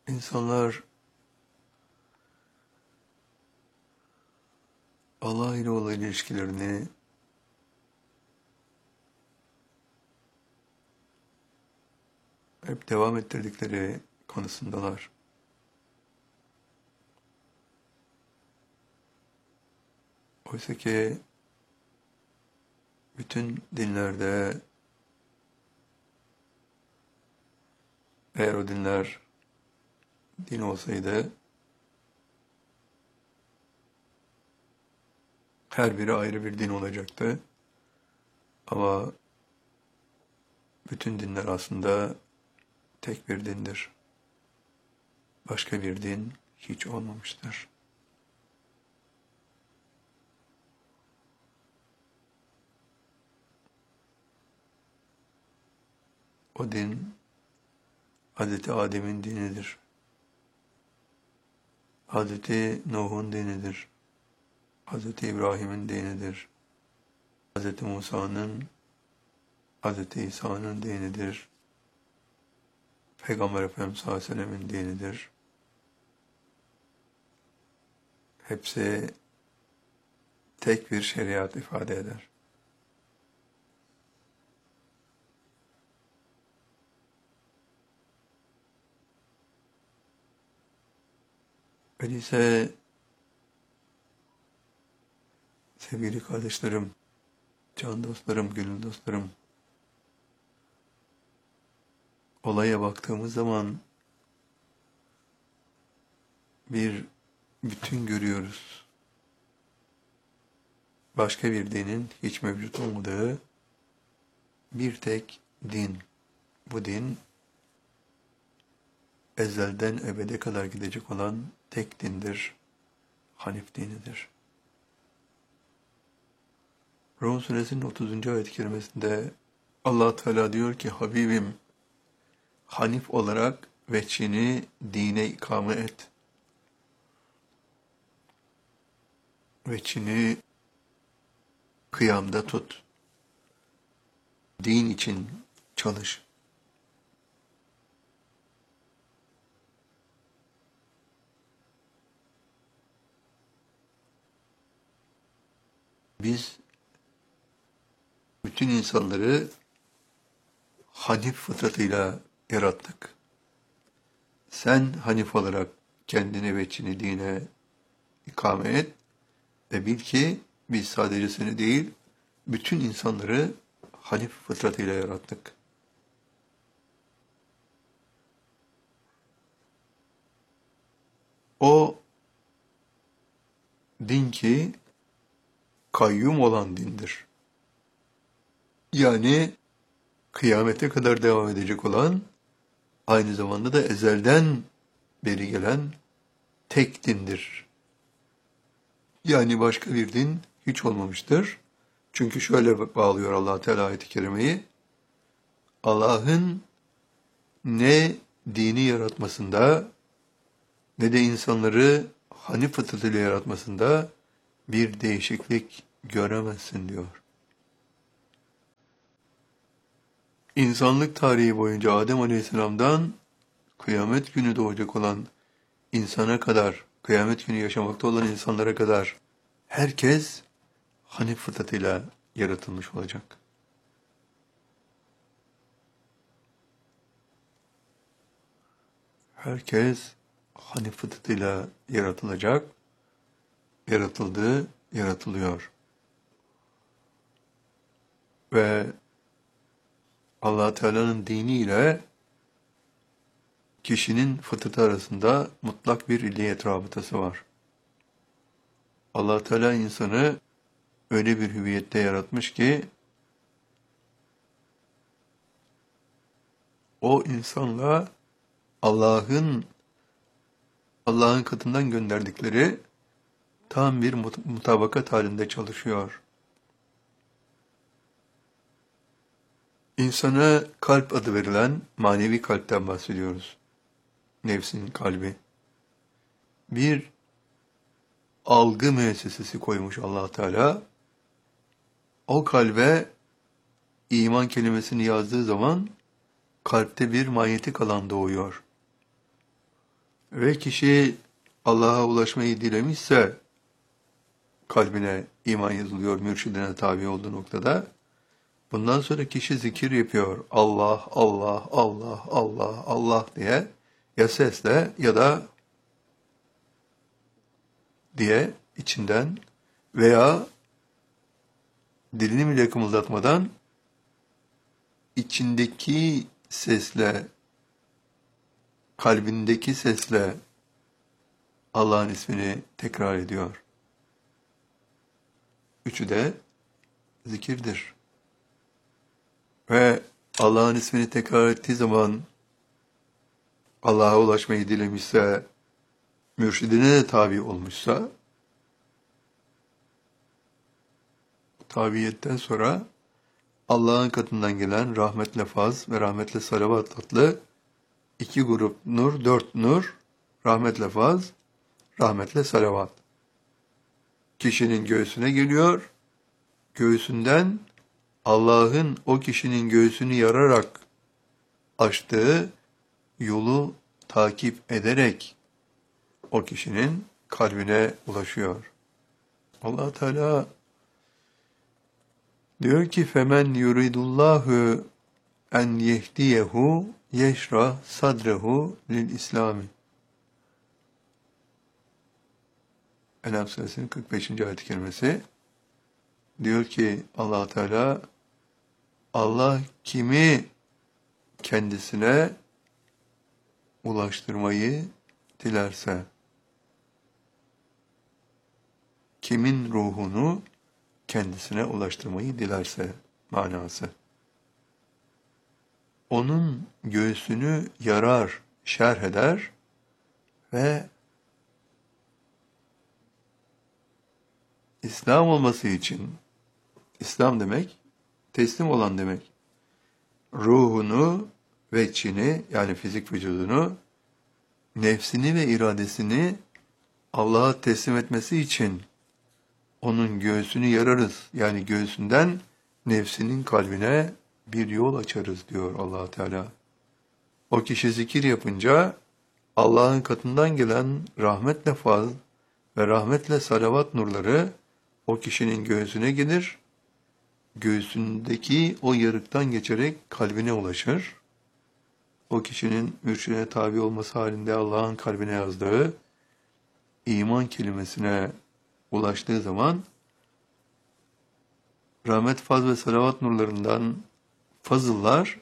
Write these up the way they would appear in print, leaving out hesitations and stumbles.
İnsanlar Allah ile olan ilişkilerini hep devam ettirdikleri konusundalar. Oysa ki bütün dinlerde eğer o dinler din olsaydı her biri ayrı bir din olacaktı. Ama bütün dinler aslında tek bir dindir. Başka bir din hiç olmamıştır. O din Hz. Adem'in dinidir. Hz. Nuh'un dinidir. Hz. İbrahim'in dinidir. Hz. Musa'nın, Hz. İsa'nın dinidir. Peygamber Efendimiz sallallahu aleyhi ve sellem'in dinidir. Hepsi tek bir şeriat ifade eder. Öyleyse sevgili kardeşlerim, can dostlarım, gönül dostlarım, olaya baktığımız zaman bir bütün görüyoruz. Başka bir dinin hiç mevcut olmadığı bir tek din. Bu din ezelden ebede kadar gidecek olan tek dindir. Hanif dinidir. Rum suresinin 30. ayet-i kerimesinde Allah Teala diyor ki Habibim hanif olarak veçhini dine ikame et. Veçhini kıyamda tut. Din için çalış. Biz bütün insanları hanif fıtratıyla yarattık. Sen hanif olarak kendini veçhini dine ikame et ve bil ki biz sadece seni değil, bütün insanları hanif fıtratıyla yarattık. O din ki kayyum olan dindir. Yani kıyamete kadar devam edecek olan, aynı zamanda da ezelden beri gelen tek dindir. Yani başka bir din hiç olmamıştır. Çünkü şöyle bağlıyor Allah Teala ayet-i kerimeyi. Allah'ın ne dini yaratmasında ne de insanları hanif fıtratıyla yaratmasında bir değişiklik göremezsin diyor. İnsanlık tarihi boyunca Adem Aleyhisselam'dan kıyamet günü doğacak olan insana kadar, kıyamet günü yaşamakta olan insanlara kadar herkes hanif fıtratıyla yaratılmış olacak. Herkes hanif fıtratıyla yaratılacak, yaratıldı, yaratılıyor. Ve Allah Teala'nın diniyle kişinin fıtratı arasında mutlak bir illiyet rabıtası var. Allah Teala insanı öyle bir hüviyette yaratmış ki o insanla Allah'ın katından gönderdikleri tam bir mutabakat halinde çalışıyor. İnsana kalp adı verilen manevi kalpten bahsediyoruz. Nefsin kalbi. Bir algı müessesesi koymuş Allah Teala. O kalbe iman kelimesini yazdığı zaman kalpte bir manyetik alan doğuyor. Ve kişi Allah'a ulaşmayı dilemişse kalbine iman yazılıyor mürşidine tabi olduğu noktada. Bundan sonra kişi zikir yapıyor. Allah, Allah, Allah, Allah, Allah diye ya sesle ya da diye içinden veya dilini bile kımıldatmadan içindeki sesle, kalbindeki sesle Allah'ın ismini tekrar ediyor. Üçü de zikirdir. Ve Allah'ın ismini tekrar ettiği zaman Allah'a ulaşmayı dilemişse, mürşidine de tabi olmuşsa, tabiyetten sonra Allah'ın katından gelen rahmetle faz ve rahmetle salavat adlı iki grup nur, dört nur, rahmetle faz, rahmetle salavat. Kişinin göğsüne geliyor, göğsünden Allah'ın o kişinin göğsünü yararak açtığı yolu takip ederek o kişinin kalbine ulaşıyor. Allah Teala diyor ki femen yuridullahu en yehdiyehu yeşrah sadrehu lil İslami. Enam suresinin 45. ayet-i kerimesi diyor ki Allah Teala Allah kimi kendisine ulaştırmayı dilerse, kimin ruhunu kendisine ulaştırmayı dilerse manası. Onun göğsünü yarar, şerh eder ve İslam olması için, İslam demek, teslim olan demek. Ruhunu ve içini, yani fizik vücudunu, nefsini ve iradesini Allah'a teslim etmesi için onun göğsünü yararız. Yani göğsünden nefsinin kalbine bir yol açarız diyor Allah Teala. O kişi zikir yapınca Allah'ın katından gelen rahmetle faz ve rahmetle salavat nurları o kişinin göğsüne gelir. Göğsündeki o yarıktan geçerek kalbine ulaşır. O kişinin mürşidine tabi olması halinde Allah'ın kalbine yazdığı iman kelimesine ulaştığı zaman rahmet, faz ve salavat nurlarından fazıllar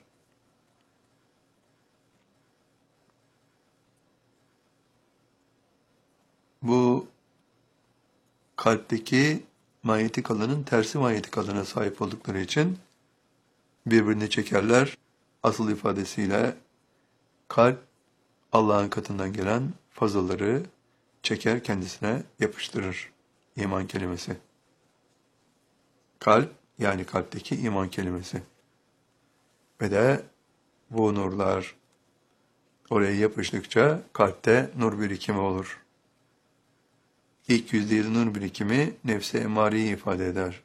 bu kalpteki manyetik alanın tersi manyetik alana sahip oldukları için birbirini çekerler. Asıl ifadesiyle kalp Allah'ın katından gelen fazılları çeker kendisine yapıştırır. İman kelimesi. Kalp yani kalpteki iman kelimesi. Ve de bu nurlar oraya yapıştıkça kalpte nur birikimi olur. İlk %7 nur birikimi nefse emareyi ifade eder.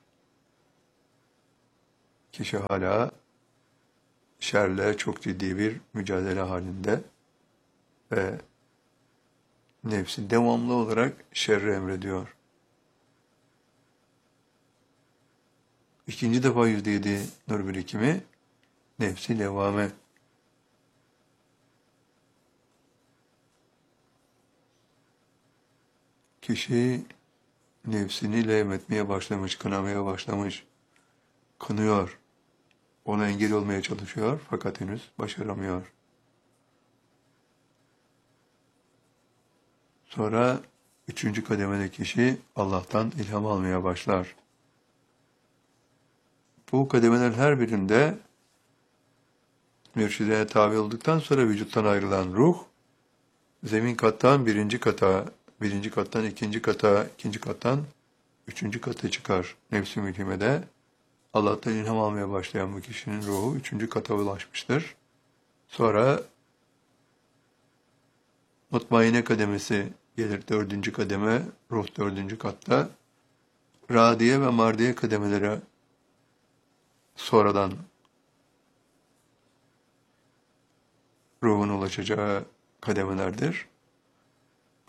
Kişi hala şerle çok ciddi bir mücadele halinde ve nefsi devamlı olarak şerri emrediyor. İkinci defa %7 nur birikimi nefsi levvame. Kişi nefsini levmetmeye başlamış, kınamaya başlamış, kınıyor. Ona engel olmaya çalışıyor fakat henüz başaramıyor. Sonra üçüncü kademede kişi Allah'tan ilham almaya başlar. Bu kademeler her birinde mürşidine tabi olduktan sonra vücuttan ayrılan ruh, zemin kattan birinci kata, birinci kattan ikinci kata, ikinci kattan üçüncü kata çıkar. Nefs-i mülhimede Allah'tan ilham almaya başlayan bu kişinin ruhu üçüncü kata ulaşmıştır. Sonra mutmaine kademesi gelir, dördüncü kademe, ruh dördüncü katta. Radiye ve mardiye kademelere sonradan ruhun ulaşacağı kademelerdir.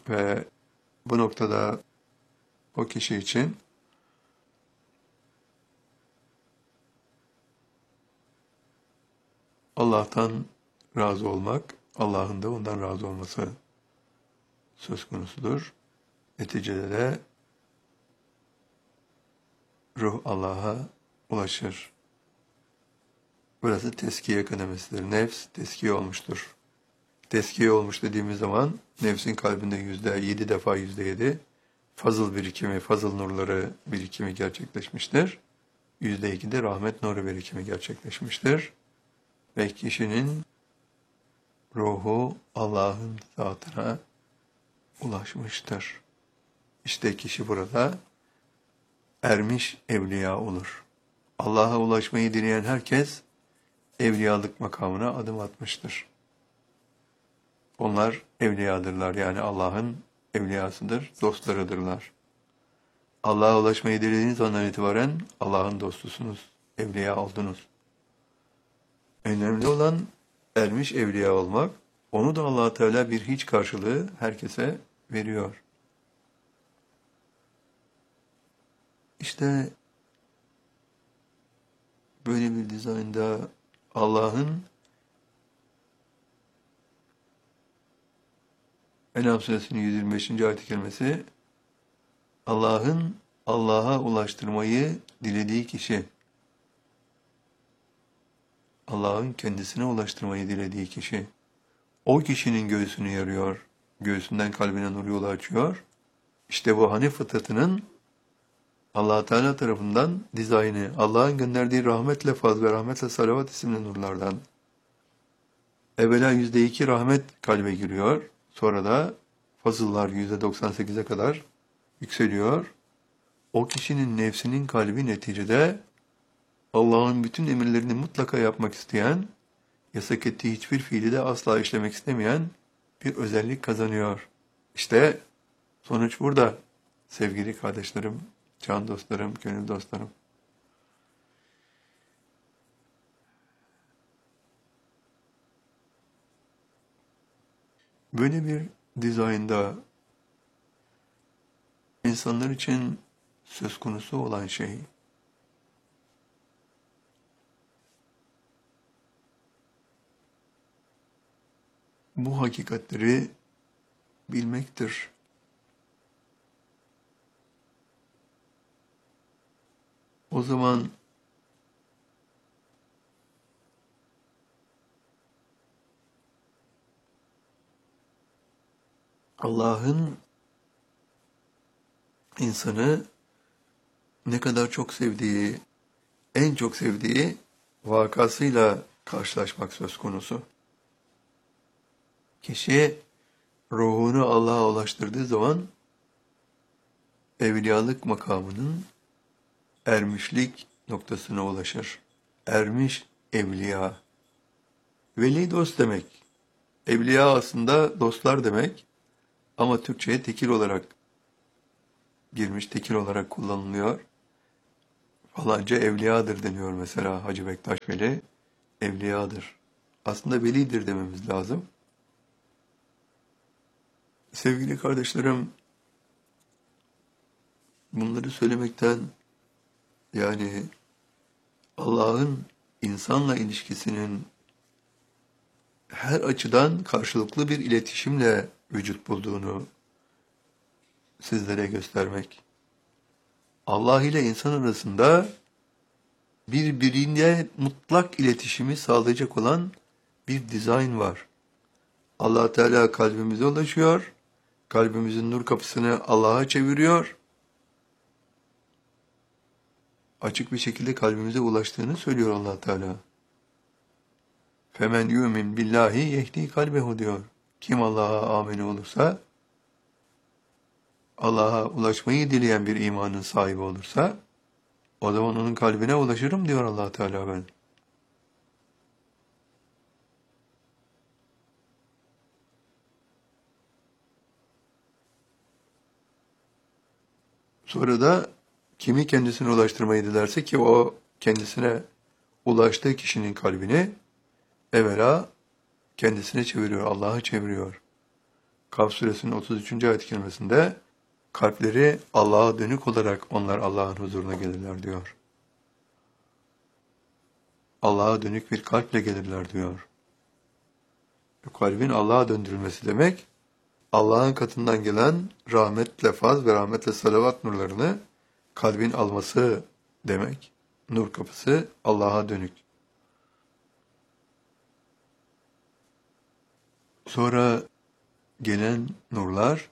Ve bu noktada o kişi için Allah'tan razı olmak, Allah'ın da ondan razı olması söz konusudur. Neticede de ruh Allah'a ulaşır. Burası teskiye kademesidir. Nefs teskiye olmuştur. Teskiye olmuş dediğimiz zaman nefsin kalbinde %7 defa %7 fazıl birikimi, fazıl nurları birikimi gerçekleşmiştir. %2 de rahmet nuru birikimi gerçekleşmiştir. Ve kişinin ruhu Allah'ın zatına ulaşmıştır. İşte kişi burada ermiş evliya olur. Allah'a ulaşmayı dileyen herkes evliyalık makamına adım atmıştır. Onlar evliyadırlar, yani Allah'ın evliyasıdır, dostlarıdırlar. Allah'a ulaşmayı dilediğiniz andan itibaren Allah'ın dostusunuz, evliya oldunuz. Önemli olan ermiş evliya olmak, onu da Allah Teala bir hiç karşılığı herkese veriyor. İşte böyle bir dizaynda Allah'ın En'am suresinin 125. ayet-i kerimesi, Allah'ın Allah'a ulaştırmayı dilediği kişi, Allah'ın kendisine ulaştırmayı dilediği kişi, o kişinin göğsünü yarıyor, göğsünden kalbine nur yolu açıyor. İşte bu Hanif fıtratının Allah Teala tarafından dizaynı, Allah'ın gönderdiği rahmetle faz ve rahmetle salavat isimli nurlardan. Evvela %2 rahmet kalbe giriyor, sonra da fazıllar %98'e kadar yükseliyor. O kişinin nefsinin kalbi neticede Allah'ın bütün emirlerini mutlaka yapmak isteyen, yasak ettiği hiçbir fiili de asla işlemek istemeyen bir özellik kazanıyor. İşte sonuç burada sevgili kardeşlerim, can dostlarım, gönül dostlarım. Böyle bir dizaynda insanlar için söz konusu olan şey, bu hakikatleri bilmektir. O zaman Allah'ın insanı ne kadar çok sevdiği, en çok sevdiği vakasıyla karşılaşmak söz konusu. Kişi ruhunu Allah'a ulaştırdığı zaman evliyalık makamının ermişlik noktasına ulaşır. Ermiş evliya. Veli dost demek. Evliya aslında dostlar demek. Ama Türkçe'ye tekil olarak girmiş, tekil olarak kullanılıyor. Falanca evliyadır deniyor mesela, Hacı Bektaş Veli evliyadır. Aslında velidir dememiz lazım. Sevgili kardeşlerim, bunları söylemekten, yani Allah'ın insanla ilişkisinin her açıdan karşılıklı bir iletişimle vücut bulduğunu sizlere göstermek. Allah ile insan arasında birbirine mutlak iletişimi sağlayacak olan bir dizayn var. Allah Teala kalbimize ulaşıyor, kalbimizin nur kapısını Allah'a çeviriyor, açık bir şekilde kalbimize ulaştığını söylüyor Allah Teala. Femen yu'min billahi yehdi kalbehu diyor. Kim Allah'a ameli olursa, Allah'a ulaşmayı dileyen bir imanın sahibi olursa, o zaman onun kalbine ulaşırım diyor Allah Teala ben. Sonra da kimi kendisine ulaştırmayı dilerse, ki o kendisine ulaştığı kişinin kalbini evvela kendisine çeviriyor, Allah'a çeviriyor. Kaf suresinin 33. ayet-i kerimesinde kalpleri Allah'a dönük olarak onlar Allah'ın huzuruna gelirler diyor. Allah'a dönük bir kalple gelirler diyor. Kalbin Allah'a döndürülmesi demek, Allah'ın katından gelen rahmetle faz ve rahmetle salavat nurlarını kalbin alması demek. Nur kapısı Allah'a dönük. Sonra gelen nurlar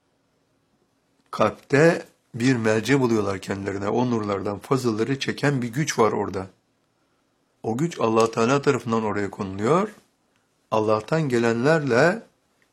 kalpte bir merci buluyorlar kendilerine. O nurlardan fazılları çeken bir güç var orada. O güç Allah Teala tarafından oraya konuluyor. Allah'tan gelenlerle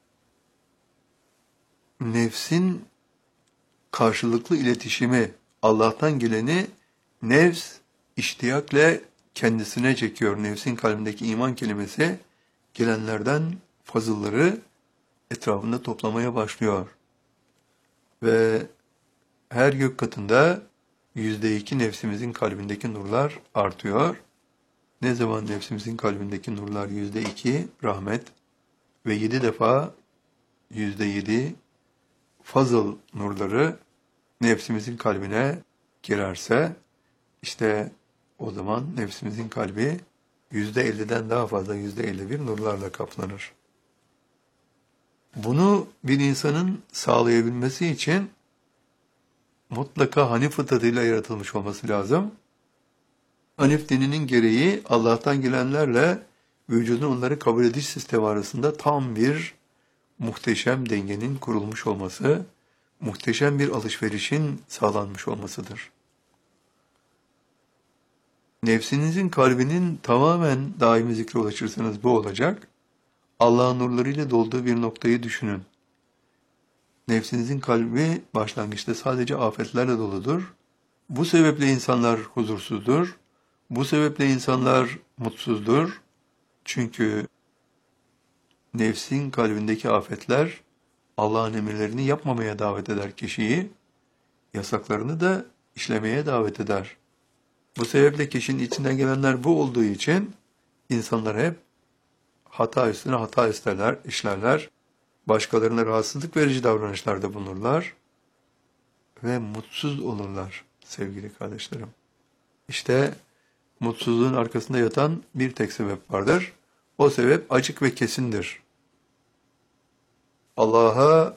nefsin karşılıklı iletişimi, Allah'tan geleni nefs iştiyakle kendisine çekiyor. Nefsin kalbindeki iman kelimesi gelenlerden fazılları etrafında toplamaya başlıyor. Ve her gök katında %2 nefsimizin kalbindeki nurlar artıyor. Ne zaman nefsimizin kalbindeki nurlar %2 rahmet ve 7 defa %7 fazıl nurları nefsimizin kalbine girerse, işte o zaman nefsimizin kalbi %50'den daha fazla %51 nurlarla kaplanır. Bunu bir insanın sağlayabilmesi için mutlaka Hanif fıtratıyla yaratılmış olması lazım. Hanif dininin gereği Allah'tan gelenlerle vücudun onları kabul ediş sistemi arasında tam bir muhteşem dengenin kurulmuş olması, muhteşem bir alışverişin sağlanmış olmasıdır. Nefsinizin kalbinin tamamen daimi zikre ulaşırsanız bu olacak. Allah'ın nurlarıyla dolduğu bir noktayı düşünün. Nefsinizin kalbi başlangıçta sadece afetlerle doludur. Bu sebeple insanlar huzursuzdur. Bu sebeple insanlar mutsuzdur. Çünkü nefsin kalbindeki afetler Allah'ın emirlerini yapmamaya davet eder kişiyi, yasaklarını da işlemeye davet eder. Bu sebeple kişinin içinden gelenler bu olduğu için insanlar hep hata üstüne hata işlerler, başkalarına rahatsızlık verici davranışlarda bulunurlar ve mutsuz olurlar sevgili kardeşlerim. İşte mutsuzluğun arkasında yatan bir tek sebep vardır. O sebep açık ve kesindir. Allah'a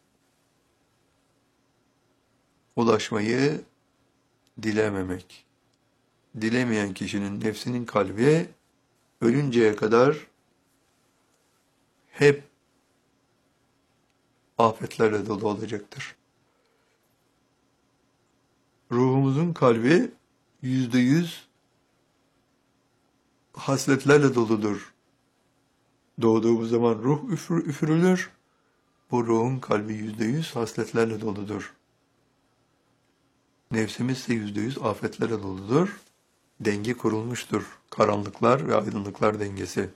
ulaşmayı dilememek. Dilemeyen kişinin nefsinin kalbi ölünceye kadar hep afetlerle dolu olacaktır. Ruhumuzun kalbi %100 hasletlerle doludur. Doğduğumuz zaman ruh üfürülür. Bu ruhun kalbi %100 hasletlerle doludur. Nefsimiz ise %100 afetlerle doludur. Denge kurulmuştur. Karanlıklar ve aydınlıklar dengesi.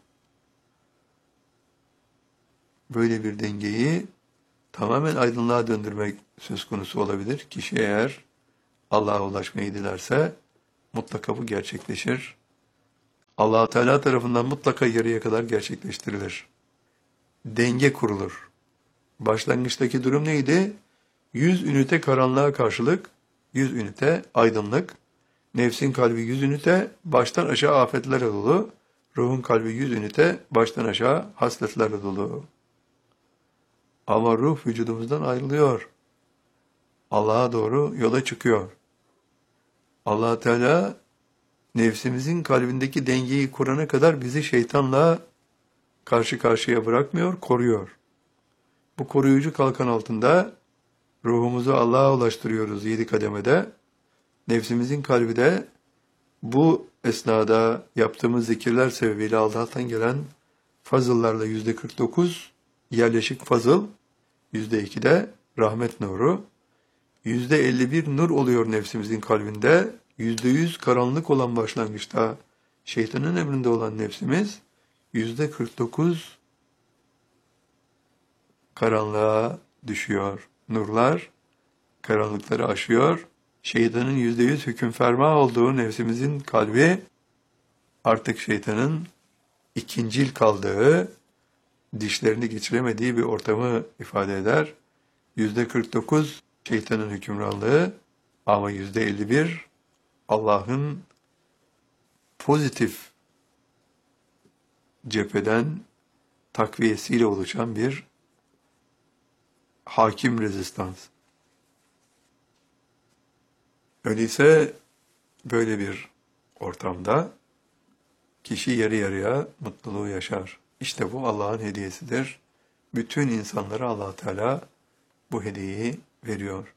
Böyle bir dengeyi tamamen aydınlığa döndürmek söz konusu olabilir. Kişi eğer Allah'a ulaşmayı dilerse mutlaka bu gerçekleşir. Allah Teala tarafından mutlaka yarıya kadar gerçekleştirilir. Denge kurulur. Başlangıçtaki durum neydi? 100 ünite karanlığa karşılık 100 ünite aydınlık. Nefsin kalbi 100 ünite baştan aşağı afetlerle dolu. Ruhun kalbi 100 ünite baştan aşağı hasletlerle dolu. Ama ruh vücudumuzdan ayrılıyor. Allah'a doğru yola çıkıyor. Allah Teala nefsimizin kalbindeki dengeyi kurana kadar bizi şeytanla karşı karşıya bırakmıyor, koruyor. Bu koruyucu kalkan altında ruhumuzu Allah'a ulaştırıyoruz 7 kademede. Nefsimizin kalbi de bu esnada yaptığımız zikirler sebebiyle Allah'tan gelen fazıllarla %49 yerleşik fazıl, %2 de rahmet nuru, %51 nur oluyor nefsimizin kalbinde, %100 karanlık olan başlangıçta şeytanın emrinde olan nefsimiz, %49 karanlığa düşüyor. Nurlar karanlıkları aşıyor. Şeytanın %100 hükümferma olduğu nefsimizin kalbi artık şeytanın ikincil kaldığı, dişlerini geçiremediği bir ortamı ifade eder. %49 şeytanın hükümranlığı ama %51 Allah'ın pozitif cepheden takviyesiyle oluşan bir hakim rezistans. Öyleyse böyle bir ortamda kişi yarı yarıya mutluluğu yaşar. İşte bu Allah'ın hediyesidir. Bütün insanlara Allah Teala bu hediyeyi veriyor.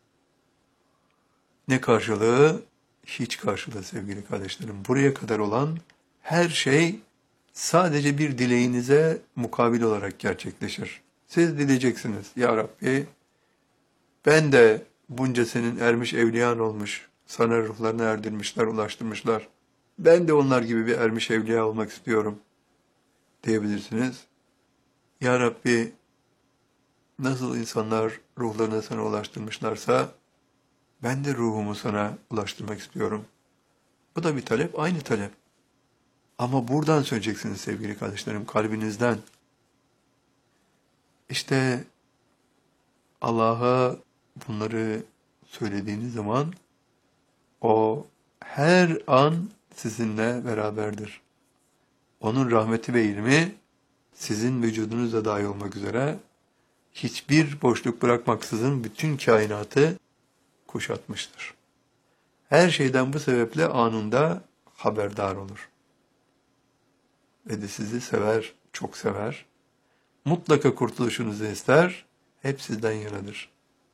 Ne karşılığı? Hiç karşılığı sevgili kardeşlerim. Buraya kadar olan her şey sadece bir dileğinize mukabil olarak gerçekleşir. Siz dileyeceksiniz. Ya Rabbi, ben de bunca senin ermiş evliyan olmuş, sana ruhlarını erdirmişler, ulaştırmışlar. Ben de onlar gibi bir ermiş evliya olmak istiyorum diyebilirsiniz. Ya Rabbi, nasıl insanlar ruhlarını sana ulaştırmışlarsa, ben de ruhumu sana ulaştırmak istiyorum. Bu da bir talep, aynı talep. Ama buradan söyleyeceksiniz sevgili kardeşlerim, kalbinizden. İşte Allah'a bunları söylediğiniz zaman, o her an sizinle beraberdir. Onun rahmeti ve ilmi sizin vücudunuzda dahil olmak üzere hiçbir boşluk bırakmaksızın bütün kainatı kuşatmıştır. Her şeyden bu sebeple anında haberdar olur. Ve de sizi sever, çok sever. Mutlaka kurtuluşunuzu ister, hep sizden yanadır.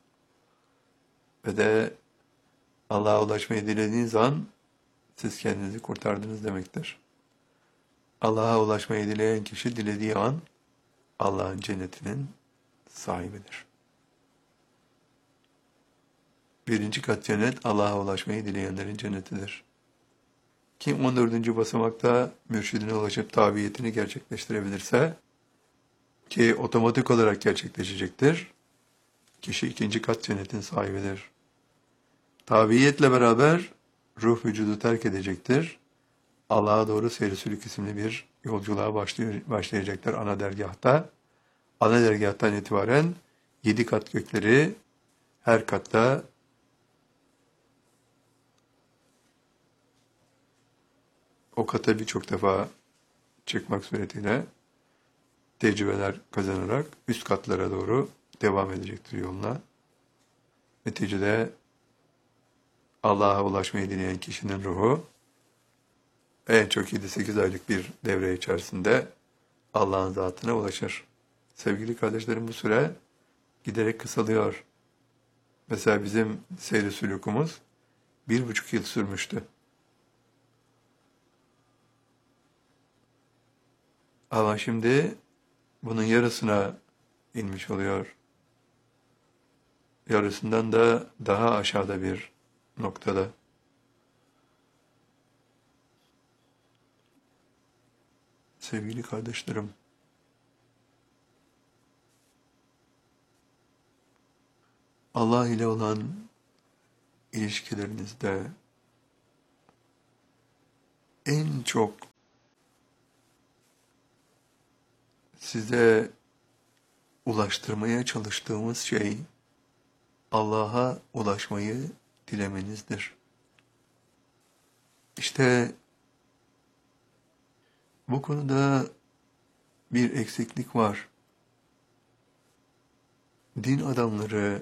Ve de Allah'a ulaşmayı dilediğiniz an siz kendinizi kurtardınız demektir. Allah'a ulaşmayı dileyen kişi dilediği an Allah'ın cennetinin sahibidir. Birinci kat cennet Allah'a ulaşmayı dileyenlerin cennetidir. Kim 14. basamakta mürşidine ulaşıp tabiyetini gerçekleştirebilirse, ki otomatik olarak gerçekleşecektir, kişi ikinci kat cennetin sahibidir. Tabiyetle beraber ruh vücudu terk edecektir. Allah'a doğru seyri sülük isimli bir yolculuğa başlayacaklar ana dergâhta. Ana dergâhtan itibaren 7 kat gökleri, her katta o kata birçok defa çıkmak suretiyle tecrübeler kazanarak üst katlara doğru devam edecektir yoluna. Neticede Allah'a ulaşmayı dileyen kişinin ruhu en çok 7-8 aylık bir devre içerisinde Allah'ın zatına ulaşır. Sevgili kardeşlerim, bu süre giderek kısalıyor. Mesela bizim seyri sülûkumuz 1,5 yıl sürmüştü. Ama şimdi bunun yarısına inmiş oluyor. Yarısından da daha aşağıda bir noktada. Sevgili kardeşlerim, Allah ile olan ilişkilerinizde en çok size ulaştırmaya çalıştığımız şey Allah'a ulaşmayı dilemenizdir. İşte bu konuda bir eksiklik var. Din adamları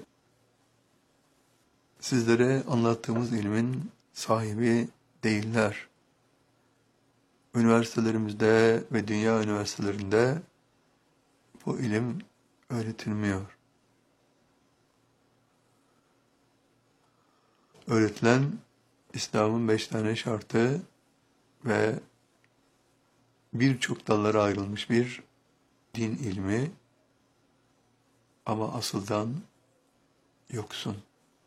sizlere anlattığımız ilmin sahibi değiller. Üniversitelerimizde ve dünya üniversitelerinde bu ilim öğretilmiyor. Öğretilen İslam'ın 5 tane şartı ve birçok dallara ayrılmış bir din ilmi ama asıldan yoksun.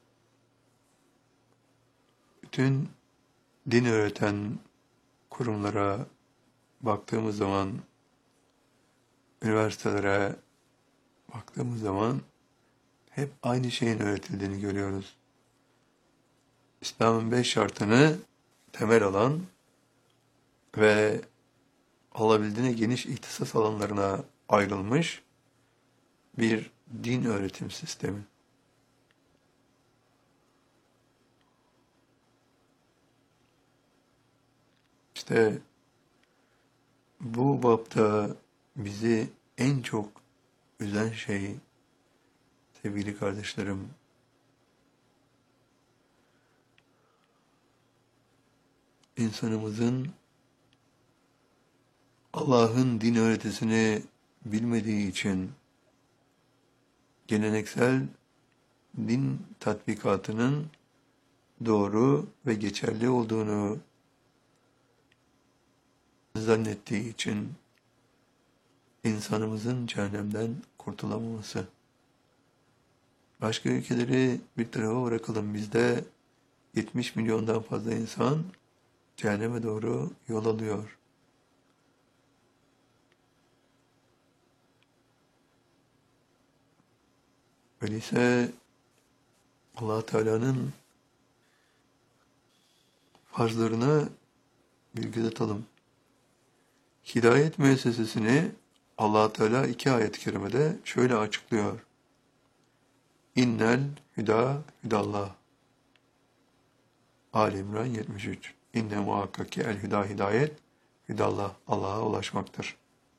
Bütün din öğreten kurumlara baktığımız zaman, üniversitelere baktığımız zaman hep aynı şeyin öğretildiğini görüyoruz. İslam'ın 5 şartını temel alan ve alabildiğine geniş ihtisas alanlarına ayrılmış bir din öğretim sistemi. İşte bu bapta bizi en çok üzen şey, sevgili kardeşlerim, insanımızın Allah'ın din öğretisini bilmediği için geleneksel din tatbikatının doğru ve geçerli olduğunu zannettiği için insanımızın cehennemden kurtulamaması. Başka ülkeleri bir tarafa bırakalım. Bizde 70 milyondan fazla insan cehenneme doğru yol alıyor. Öyleyse Allah Teala'nın farzlarına bir göz atalım. Hidayet müessesesini Allah Teala 2 ayet-i kerimede şöyle açıklıyor. İnnel hüda hüdallah. Ali İmran 73. İnne muhakkak ki el hüda hidayet, hüdallah Allah'a ulaşmaktır.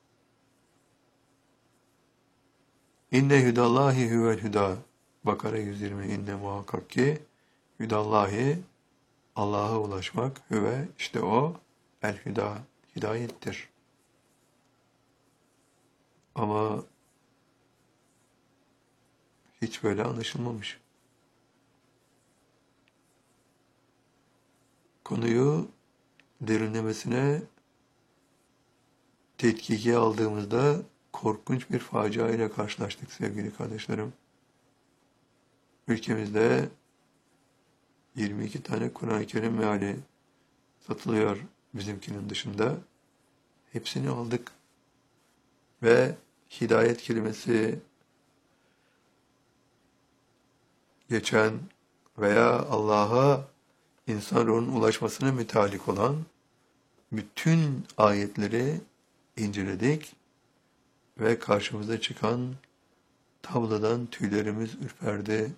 İnne hüdallahi huvel hüda. Bakara 120. İnne muhakkak ki hüdallahi Allah'a ulaşmak, hüve işte o el hüda, hidayettir. Ama hiç böyle anlaşılmamış. Konuyu derinlemesine tetkike aldığımızda korkunç bir facia ile karşılaştık sevgili kardeşlerim. Ülkemizde 22 tane Kur'an-ı Kerim meali satılıyor bizimkinin dışında. Hepsini aldık ve hidayet kelimesi geçen veya Allah'a insan ruhunun ulaşmasına müteallik olan bütün ayetleri inceledik ve karşımıza çıkan tablodan tüylerimiz ürperdi.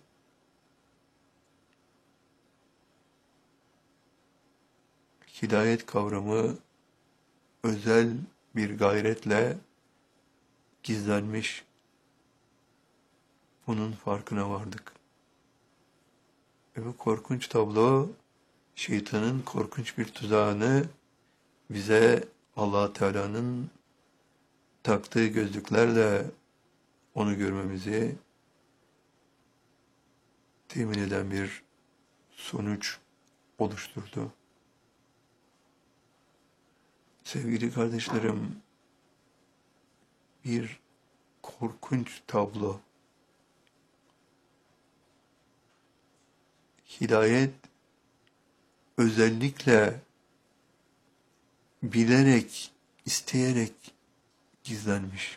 Hidayet kavramı özel bir gayretle gizlenmiş. Bunun farkına vardık. Ve bu korkunç tablo, şeytanın korkunç bir tuzağını bize Allah Teala'nın taktığı gözlüklerle onu görmemizi temin eden bir sonuç oluşturdu. Sevgili kardeşlerim, bir korkunç tablo. Hidayet özellikle bilerek, isteyerek gizlenmiş.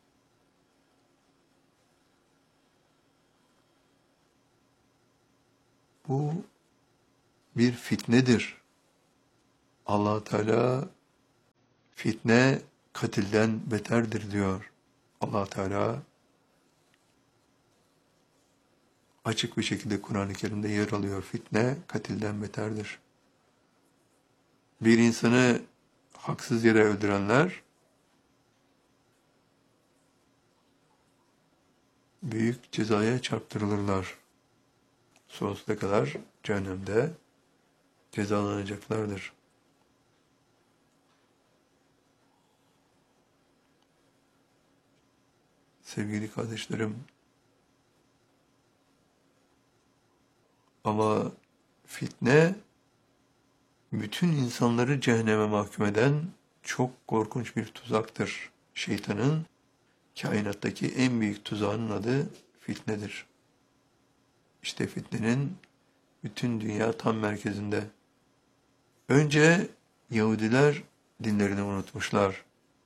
Bu bir fitnedir. Allah Teala fitne katilden beterdir diyor. Allah Teala açık bir şekilde Kur'an-ı Kerim'de yer alıyor. Fitne katilden beterdir. Bir insanı haksız yere öldürenler büyük cezaya çarptırılırlar. Sonsuza kadar cehennemde cezalanacaklardır. Sevgili kardeşlerim, ama fitne bütün insanları cehenneme mahkum eden çok korkunç bir tuzaktır. Şeytanın kainattaki en büyük tuzağının adı fitnedir. İşte fitnenin bütün dünya tam merkezinde. Önce Yahudiler dinlerini unutmuşlar.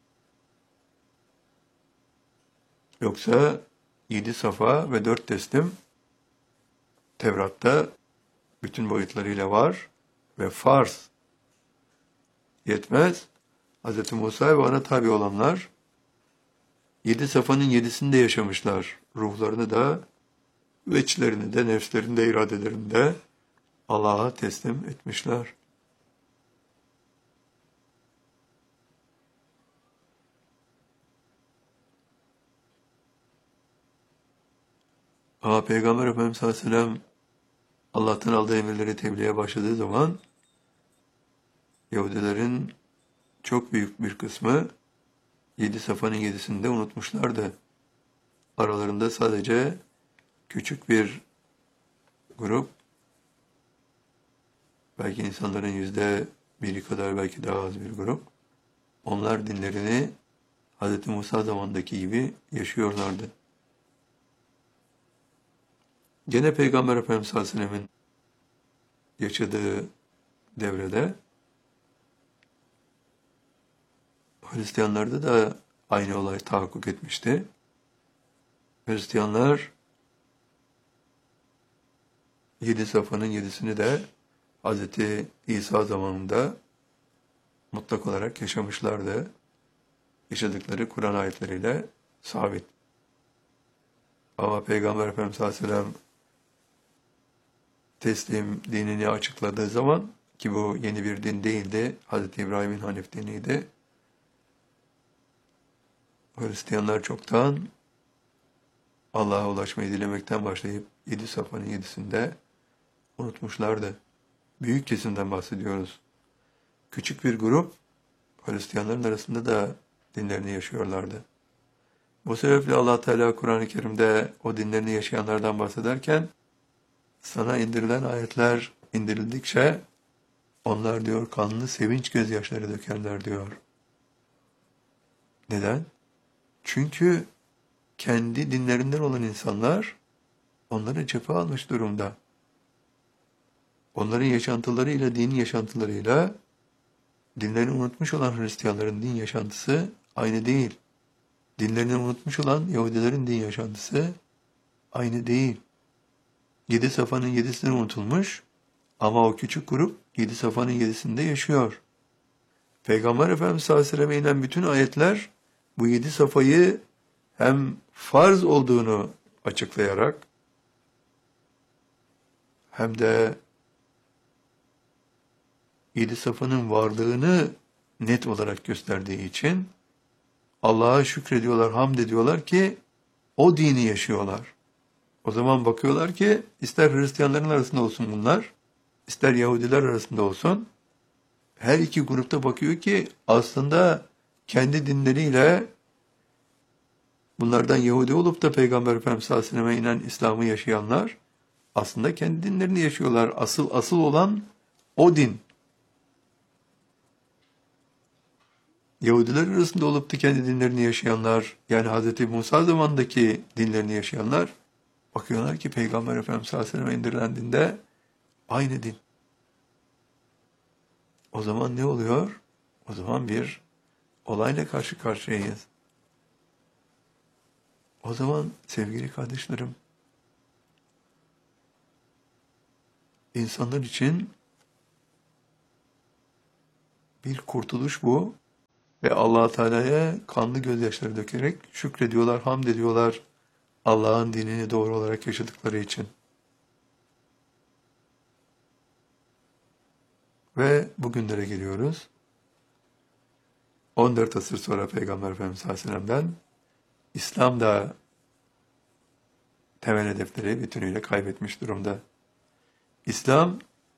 Yoksa 7 safa ve 4 teslim Tevrat'ta bütün boyutlarıyla var ve farz. Yetmez. Hz. Musa ve ona tabi olanlar 7 safanın 7'sinde yaşamışlar. Ruhlarını da, veçlerini de, nefslerini de, iradelerini de Allah'a teslim etmişler. Ama Peygamber Efendimiz sallallahu aleyhi ve sellem Allah'tan aldığı emirleri tebliğe başladığı zaman Yahudilerin çok büyük bir kısmı 7 safanın 7'sinde unutmuşlardı. Aralarında sadece küçük bir grup, belki insanların %1'i kadar, belki daha az bir grup, onlar dinlerini Hz. Musa zamanındaki gibi yaşıyorlardı. Gene Peygamber Efendimiz sallallahu aleyhi ve sellem'in yaşadığı devrede Hristiyanlarda da aynı olay tahakkuk etmişti. Hristiyanlar 7 safanın 7'sini de Hz. İsa zamanında mutlak olarak yaşamışlardı. Yaşadıkları Kur'an ayetleriyle sabit. Ama Peygamber Efendimiz sallallahu aleyhi ve sellem teslim dinini açıkladığı zaman, ki bu yeni bir din değildi, Hz. İbrahim'in Hanif diniydi. Hristiyanlar çoktan Allah'a ulaşmayı dilemekten başlayıp 7 safanın 7'sinde unutmuşlardı. Büyük kesimden bahsediyoruz. Küçük bir grup Hristiyanların arasında da dinlerini yaşıyorlardı. Bu sebeple Allah Teala Kur'an-ı Kerim'de o dinlerini yaşayanlardan bahsederken sana indirilen ayetler indirildikçe onlar diyor kanlı sevinç gözyaşları dökerler diyor. Neden? Çünkü kendi dinlerinden olan insanlar onları cephe almış durumda. Onların yaşantılarıyla, din yaşantılarıyla dinlerini unutmuş olan Hristiyanların din yaşantısı aynı değil. Dinlerini unutmuş olan Yahudilerin din yaşantısı aynı değil. 7 safanın 7'sini unutulmuş ama o küçük grup 7 safanın 7'sinde yaşıyor. Peygamber Efendimiz sallallahu aleyhi ve sellem'e inen bütün ayetler bu 7 safayı hem farz olduğunu açıklayarak hem de 7 safanın varlığını net olarak gösterdiği için Allah'a şükrediyorlar, hamd ediyorlar ki o dini yaşıyorlar. O zaman bakıyorlar ki ister Hristiyanların arasında olsun bunlar, ister Yahudiler arasında olsun, her iki grupta bakıyor ki aslında kendi dinleriyle bunlardan Yahudi olup da Peygamber Efendimiz sallallahu aleyhi ve sellem'e inen İslam'ı yaşayanlar aslında kendi dinlerini yaşıyorlar. Asıl olan o din. Yahudiler arasında olup da kendi dinlerini yaşayanlar, yani Hz. Musa zamanındaki dinlerini yaşayanlar, bakıyorlar ki Peygamber Efendimiz sallallahu aleyhi ve sellem'e indirilen dinde aynı din. O zaman ne oluyor? O zaman bir olayla karşı karşıyayız. O zaman sevgili kardeşlerim, insanlar için bir kurtuluş bu ve Allah Teala'ya kanlı gözyaşları dökerek şükrediyorlar, hamd ediyorlar Allah'ın dinini doğru olarak yaşadıkları için. Ve bugünlere geliyoruz. 14 asır sonra Peygamber Efendimiz sallallahu aleyhi ve sellem'den İslam da temel hedefleri bütünüyle kaybetmiş durumda. İslam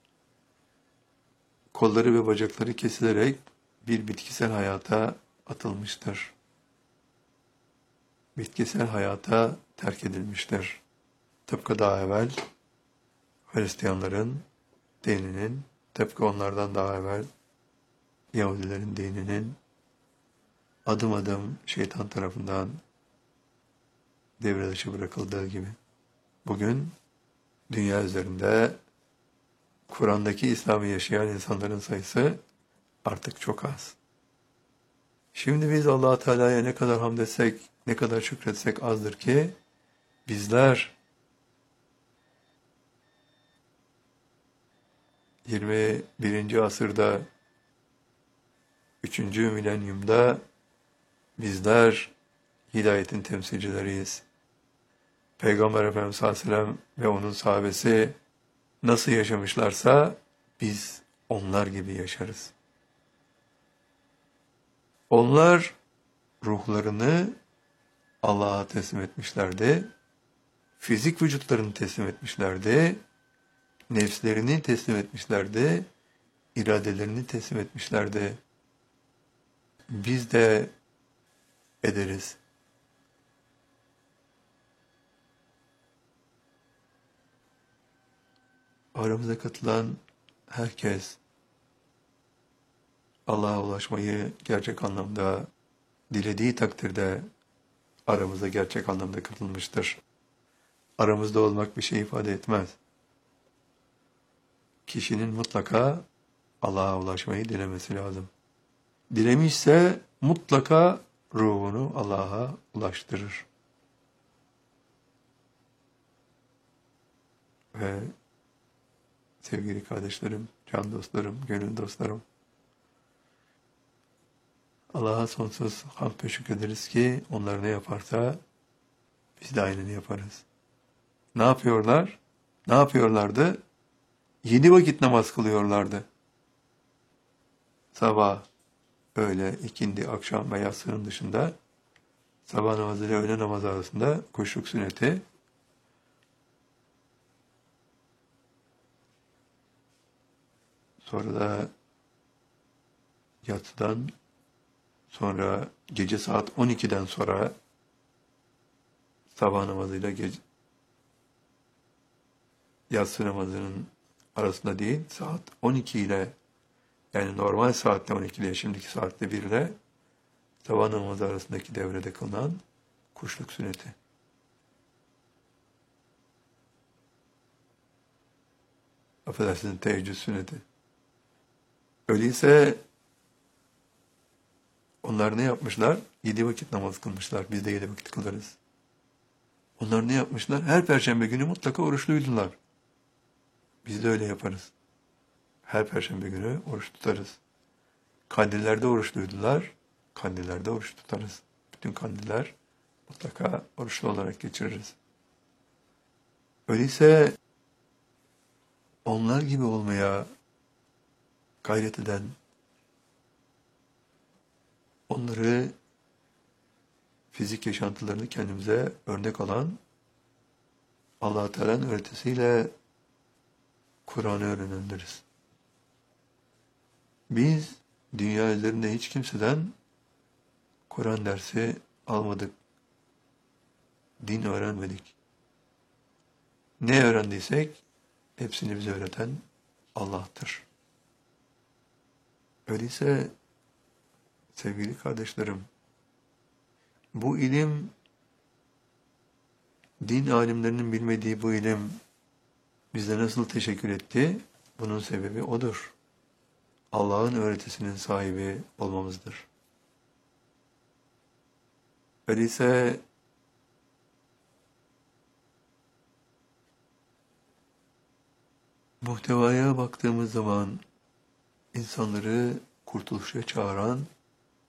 kolları ve bacakları kesilerek bir bitkisel hayata atılmıştır. Bitkisel hayata terk edilmiştir. Tıpkı daha evvel Hristiyanların dininin, tıpkı onlardan daha evvel Yahudilerin dininin adım adım şeytan tarafından devre dışı bırakıldığı gibi. Bugün dünya üzerinde Kur'an'daki İslam'ı yaşayan insanların sayısı artık çok az. Şimdi biz Allah Teala'ya ne kadar hamd etsek, ne kadar şükretsek azdır ki bizler 21. asırda 3. milenyumda bizler hidayetin temsilcileriyiz. Peygamber Efendimiz sallallahu aleyhi ve sellem ve onun sahabesi nasıl yaşamışlarsa biz onlar gibi yaşarız. Onlar ruhlarını Allah'a teslim etmişlerdi. Fizik vücutlarını teslim etmişlerdi. Nefslerini teslim etmişlerdi. İradelerini teslim etmişlerdi. Biz de ederiz. Aramıza katılan herkes Allah'a ulaşmayı gerçek anlamda dilediği takdirde aramıza gerçek anlamda katılmıştır. Aramızda olmak bir şey ifade etmez. Kişinin mutlaka Allah'a ulaşmayı dilemesi lazım. Dilemişse mutlaka ruhunu Allah'a ulaştırır. Ve sevgili kardeşlerim, can dostlarım, gönül dostlarım, Allah'a sonsuz hamd ve şükrederiz ki onlar ne yaparsa biz de aynını yaparız. Ne yapıyorlar? Ne yapıyorlardı? 7 vakit namaz kılıyorlardı. Sabah, öğle, ikindi, akşam ve yatsının dışında sabah namazı ile öğle namazı arasında kuşluk sünneti, sonra da yatsıdan sonra gece saat 12'den sonra sabah namazıyla yatsı namazının arasında değil, saat 12 ile yani normal saatte 12 ile şimdiki saatte 1 ile sabah namazı arasındaki devrede kılınan kuşluk sünneti. Affedersiniz, teheccüd sünneti. Öyleyse onlar ne yapmışlar? 7 vakit namaz kılmışlar. Biz de 7 vakit kılarız. Onlar ne yapmışlar? Her perşembe günü mutlaka oruçluydular. Biz de öyle yaparız. Her perşembe günü oruç tutarız. Kandillerde oruçluydular. Kandillerde oruç tutarız. Bütün kandiller mutlaka oruçlu olarak geçiririz. Öyleyse onlar gibi olmaya gayret eden, onları fizik yaşantılarını kendimize örnek alan, Allah-u Teala'nın öğretisiyle Kur'an'ı öğrenenleriz. Biz dünya üzerinde hiç kimseden Kur'an dersi almadık. Din öğrenmedik. Ne öğrendiysek hepsini bize öğreten Allah'tır. Öyleyse sevgili kardeşlerim, bu ilim, din alimlerinin bilmediği bu ilim bize nasıl teşekkür etti? Bunun sebebi odur. Allah'ın öğretisinin sahibi olmamızdır. Öyleyse muhtevaya baktığımız zaman insanları kurtuluşa çağıran